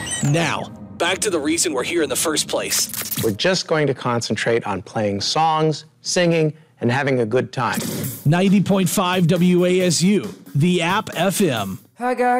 Now, back to the reason we're here in the first place. We're just going to concentrate on playing songs, singing, and having a good time. 90.5 WASU, the App FM. I got